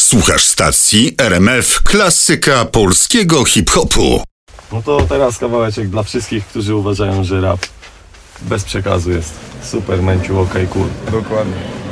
Słuchasz stacji RMF Klasyka Polskiego Hip-Hopu. No to teraz kawałeczek dla wszystkich, którzy uważają, że rap bez przekazu jest super, męciu, okej, cool. Dokładnie.